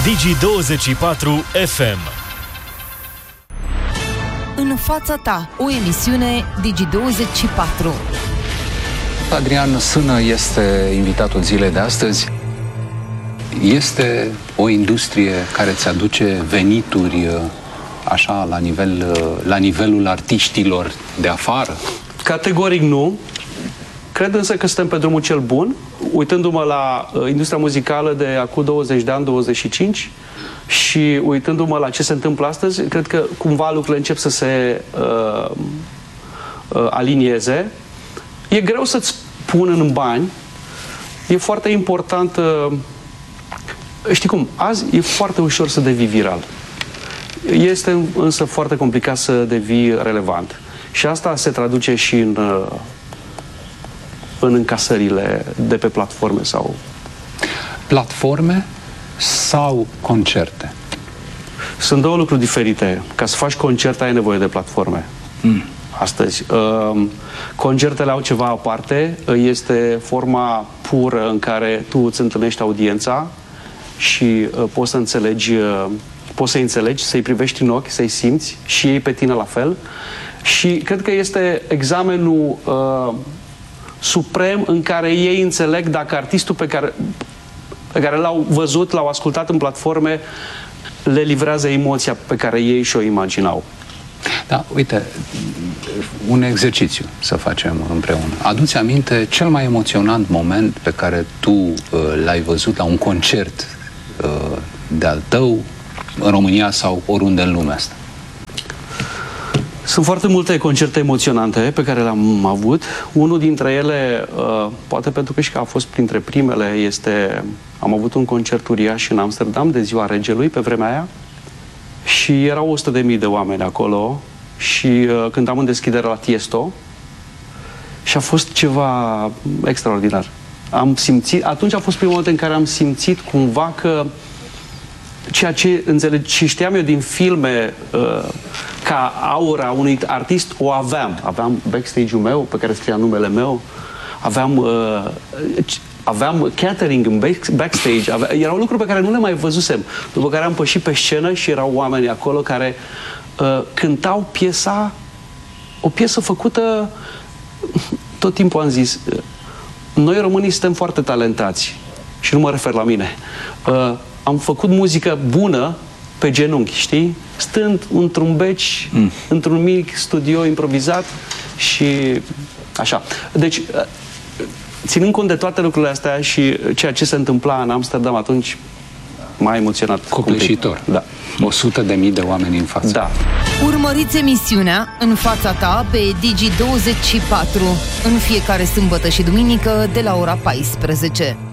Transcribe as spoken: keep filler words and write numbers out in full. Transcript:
Digi douăzeci și patru F M. În fața ta, o emisiune Digi douăzeci și patru. Adrian Sână este invitatul zilei de astăzi. Este o industrie care îți aduce venituri așa la, nivel, la nivelul artiștilor de afară? Categoric nu. Cred însă că suntem pe drumul cel bun. Uitându-mă la uh, industria muzicală de acum douăzeci de ani, douăzeci și cinci, și uitându-mă la ce se întâmplă astăzi, cred că cumva lucrurile încep să se uh, uh, alinieze. E greu să-ți pun în bani. E foarte important... Uh, știi cum? Azi e foarte ușor să devii viral. Este însă foarte complicat să devii relevant. Și asta se traduce și în... Uh, în încasările de pe platforme sau... Platforme sau concerte? Sunt două lucruri diferite. Ca să faci concerte ai nevoie de platforme. Mm. Astăzi. Uh, concertele au ceva aparte. Este forma pură în care tu îți întâlnești audiența și uh, poți să înțelegi, uh, poți să-i înțelegi, să-i privești în ochi, să-i simți și ei pe tine la fel. Și cred că este examenul uh, suprem în care ei înțeleg dacă artistul pe care, pe care l-au văzut, l-au ascultat în platforme, le livrează emoția pe care ei și-o imaginau. Da, uite, un exercițiu să facem împreună. Adu-ți aminte cel mai emoționant moment pe care tu uh, l-ai văzut la un concert uh, de-al tău în România sau oriunde în lumea asta? Sunt foarte multe concerte emoționante pe care le-am avut. Unul dintre ele, uh, poate pentru că și că a fost printre primele, este... Am avut un concert uriaș în Amsterdam de Ziua Regelui, pe vremea aia, și erau o sută de mii de oameni acolo și uh, cântam în deschidere la Tiesto și a fost ceva extraordinar. Am simțit... Atunci a fost primul moment în care am simțit cumva că ceea ce înțeleg și știam eu din filme uh, ca aura unui artist, o aveam. Aveam backstage-ul meu, pe care scria numele meu, aveam, uh, aveam catering în backstage, avea, erau lucruri pe care nu le mai văzusem. După care am pășit pe scenă și erau oameni acolo care uh, cântau piesa, o piesă făcută, tot timpul am zis, uh, noi românii suntem foarte talentați și nu mă refer la mine. Uh, am făcut muzică bună pe genunchi, știi? Stând într-un beci, mm. într-un mic studio improvizat și așa. Deci, ținând cont de toate lucrurile astea și ceea ce se întâmpla în Amsterdam atunci, m-a emoționat. Copleșitor. Da. o sută de mii de oameni în față. Da. Urmăriți emisiunea În fața ta pe Digi douăzeci și patru în fiecare sâmbătă și duminică de la ora paisprezece.